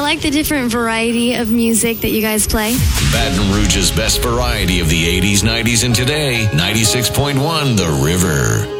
like the different variety of music that you guys play. Baton Rouge's best variety of the 80s, 90s, and today. 96.1 The River.